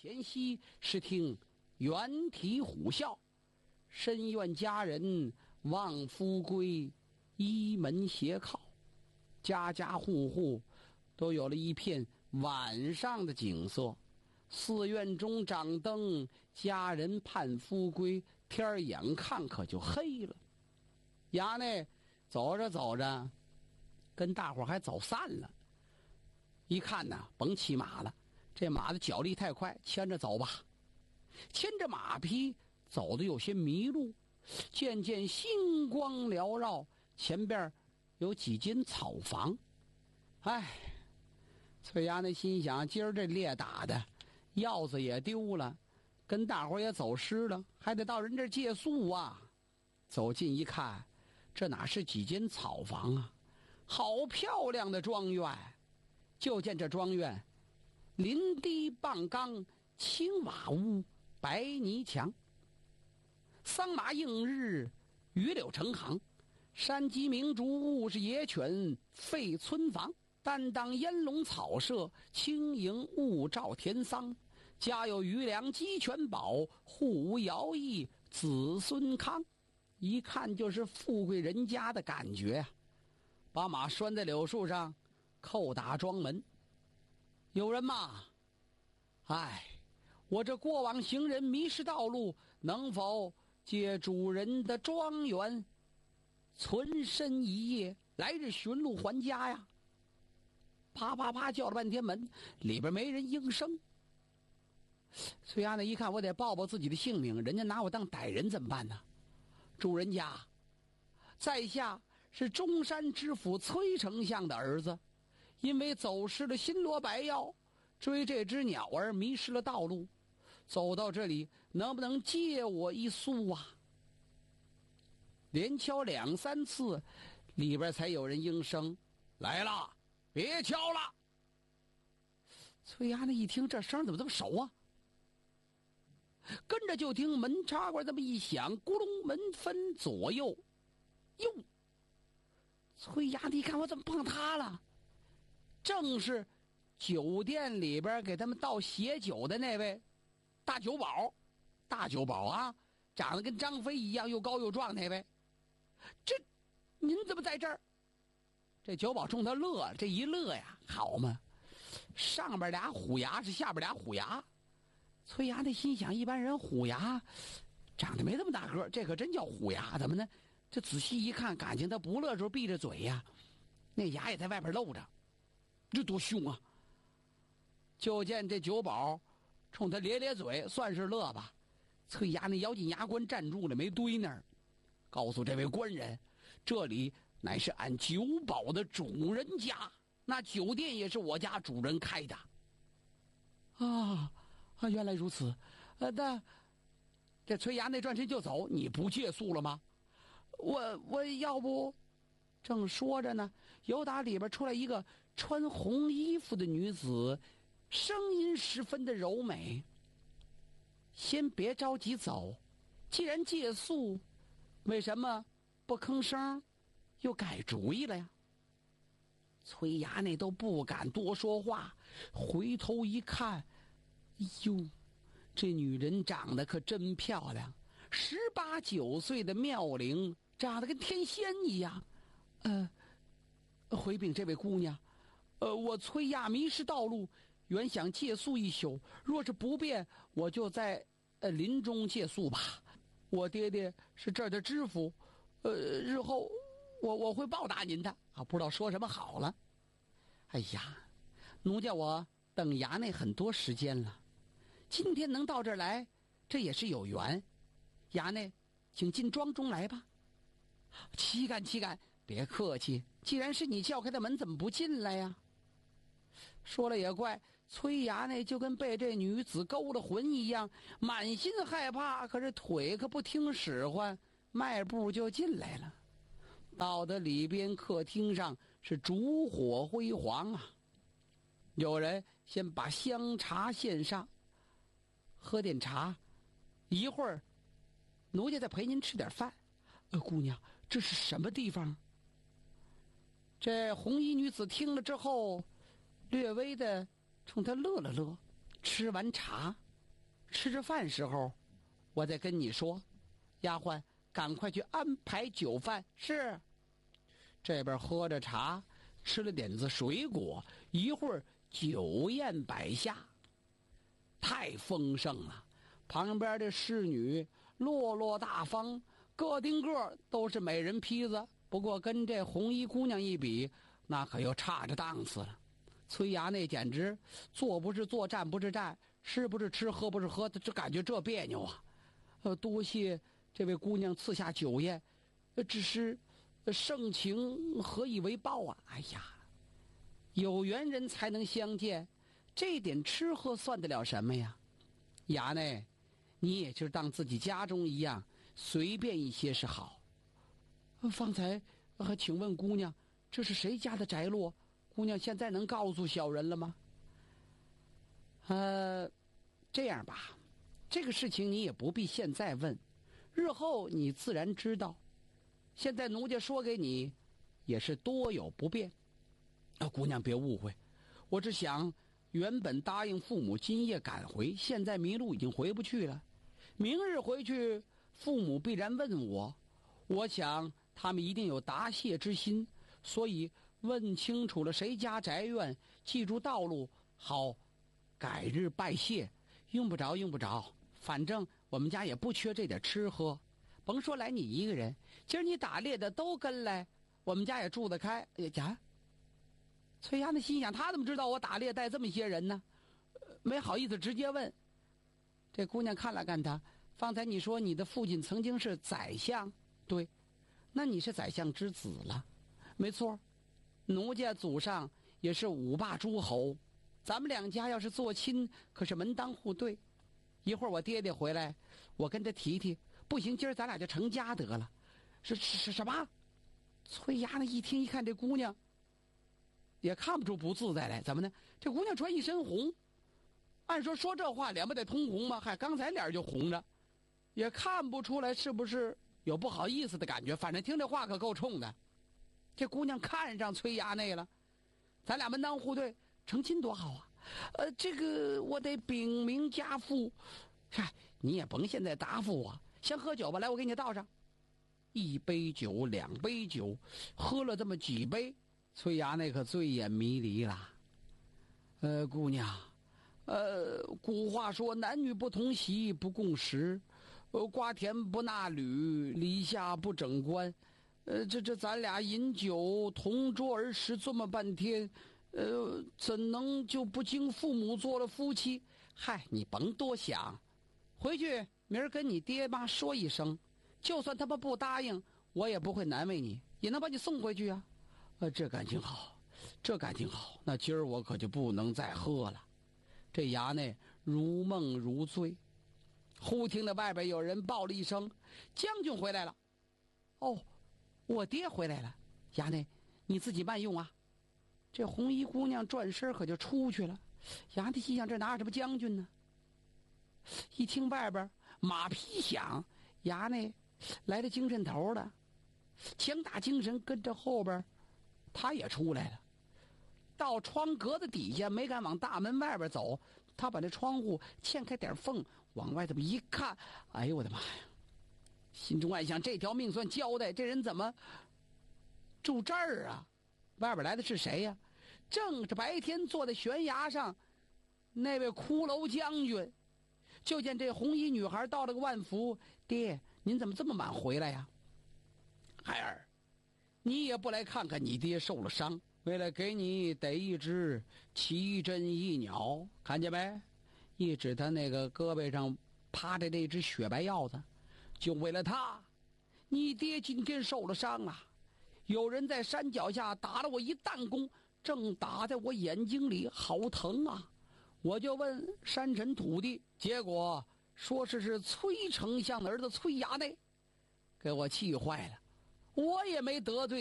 前夕是听猿啼虎啸，深怨佳人望夫归，依门斜靠。家家户户都有了一片晚上的景色，寺院中掌灯，家人盼夫归，天儿眼看可就黑了。衙内走着走着，跟大伙还走散了。一看呢，甭骑马了，这马的脚力太快，牵着走吧。牵着马匹走的有些迷路，渐渐星光缭绕，前边有几间草房。崔衙内心想，今儿这猎打的鹞子也丢了，跟大伙也走失了，还得到人这借宿啊。走近一看，这哪是几间草房啊，好漂亮的庄园。就见这庄园临堤傍缸，青瓦屋，白泥墙，桑麻映日，榆柳成行，山鸡鸣竹屋，是野犬吠村房。担当烟笼草舍，轻盈雾罩田桑。家有余粮鸡犬饱，户无徭役子孙康。一看就是富贵人家的感觉啊！把马拴在柳树上，叩打庄门。有人吗？我这过往行人迷失道路，能否借主人的庄园存身一夜，来日寻路还家呀？啪啪啪叫了半天门，里边没人应声。崔衙内一看，我得报报自己的性命，人家拿我当歹人怎么办呢？主人家，在下是中山知府崔丞相的儿子，因为走失了新罗白药，追这只鸟儿迷失了道路，走到这里，能不能借我一宿啊？连敲2、3次，里边才有人应声：来了，别敲了。崔衙内一听这声怎么这么熟啊？跟着就听门插管这么一响，咕隆，门分左右。哟，崔衙内一看，我怎么碰他了？正是酒店里边给他们倒血酒的那位大酒保。大酒保啊，长得跟张飞一样，又高又壮那位。您怎么在这儿？这酒保冲他乐，这一乐呀，好嘛，上边俩虎牙是下边俩虎牙。崔衙内心想，一般人虎牙长得没这么大个，这可真叫虎牙，怎么呢？这仔细一看，感情他不乐时候闭着嘴呀，那牙也在外边露着，这多凶啊！就见这酒保冲他咧咧嘴，算是乐吧。崔衙内咬紧牙关站住了，没堆那儿，告诉这位官人，这里乃是俺酒保的主人家，那酒店也是我家主人开的。原来如此。那这崔衙内转身就走，你不借宿了吗？我要不。正说着呢，由打里边出来一个穿红衣服的女子，声音十分的柔美。先别着急走，既然借宿，为什么不吭声又改主意了呀？崔衙内都不敢多说话，回头一看，哎呦，这女人长得可真漂亮，18、19岁的妙龄，长得跟天仙一样。回禀这位姑娘，我崔衙迷失道路，原想借宿一宿，若是不便，我就在林中借宿吧。我爹爹是这儿的知府，日后我会报答您的啊！不知道说什么好了。哎呀，奴家我等衙内很多时间了，今天能到这儿来，这也是有缘。衙内，请进庄中来吧。岂敢，别客气，既然是你叫开的门，怎么不进来呀？说了也怪，崔衙内就跟被这女子勾了魂一样，满心害怕，可是腿可不听使唤，迈步就进来了。到的里边客厅上是烛火辉煌啊，有人先把香茶献上，喝点茶，一会儿奴家再陪您吃点饭。姑娘，这是什么地方？这红衣女子听了之后，略微的冲他乐了乐，吃完茶吃着饭时候，我再跟你说。丫鬟，赶快去安排酒饭。是。这边喝着茶，吃了点子水果，一会儿酒宴摆下，太丰盛了。旁边的侍女落落大方，个顶个都是美人坯子，不过跟这红衣姑娘一比，那可又差着档次了。崔衙内简直坐不是坐，站不是站，吃不是吃，喝不是喝，这感觉这别扭啊！多谢这位姑娘赐下酒宴，只是盛情何以为报啊？哎呀，有缘人才能相见，这点吃喝算得了什么呀？衙内，你也就当自己家中一样，随便一些是好。方才请问姑娘，这是谁家的宅落？姑娘现在能告诉小人了吗？这样吧，这个事情你也不必现在问，日后你自然知道。现在奴家说给你，也是多有不便。姑娘别误会，我只想原本答应父母今夜赶回，现在迷路已经回不去了。明日回去，父母必然问我，我想他们一定有答谢之心，所以问清楚了谁家宅院，记住道路，好改日拜谢。用不着，反正我们家也不缺这点吃喝。甭说来你一个人，今儿你打猎的都跟来，我们家也住得开。崔衙内心想，他怎么知道我打猎带这么些人呢？没好意思直接问。这姑娘看了看他，方才你说你的父亲曾经是宰相，对，那你是宰相之子了。没错，奴家祖上也是五霸诸侯，咱们两家要是做亲，可是门当户对。一会儿我爹爹回来，我跟他提提，不行，今儿咱俩就成家得了。是什么？崔衙内一听一看这姑娘，也看不出不自在来。怎么呢？这姑娘穿一身红，按说这话脸不得通红吗？嗨，刚才脸就红着，也看不出来是不是有不好意思的感觉。反正听这话可够冲的。这姑娘看上崔衙内了，咱俩门当户对，成亲多好啊！这个我得禀明家父。嗨，你也甭现在答复我，先喝酒吧。来，我给你倒上。1杯酒2杯酒，喝了这么几杯，崔衙内可醉眼迷离了。姑娘，古话说男女不同席不共食，瓜田不纳履，篱下不整冠。这咱俩饮酒同桌而食这么半天，怎能就不经父母做了夫妻？嗨，你甭多想，回去明儿跟你爹妈说一声，就算他们不答应，我也不会难为你，也能把你送回去啊。这感情好，这感情好，那今儿我可就不能再喝了。这衙内如梦如醉，忽听得外边有人报了一声：“将军回来了。”哦，我爹回来了。衙内，你自己慢用啊。这红衣姑娘转身可就出去了。衙内心想，这哪有什么将军呢？一听外边马匹响，衙内来了精神头了，强打精神，跟着后边他也出来了。到窗格子底下，没敢往大门外边走，他把这窗户嵌开点缝，往外这么一看，哎呦我的妈呀！心中暗想，这条命算交代，这人怎么住这儿啊？外边来的是谁呀？正是白天坐在悬崖上那位骷髅将军。就见这红衣女孩到了个万福，爹，您怎么这么晚回来呀？孩儿，你也不来看看你爹受了伤，为了给你逮一只奇珍异鸟，看见没？一指他那个胳膊上趴着那只雪白鹞子，就为了他，你爹今天受了伤啊！有人在山脚下打了我一弹弓，正打在我眼睛里，好疼啊！我就问山神土地，结果说是崔丞相的儿子崔衙内，给我气坏了。我也没得罪